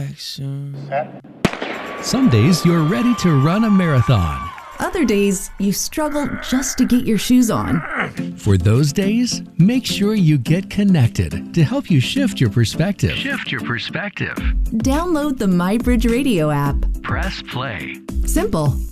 Some days you're ready to run a marathon. Other days, you struggle just to get your shoes on. For those days, make sure you get connected to help you shift your perspective. Download the MyBridge Radio app. Press play. Simple.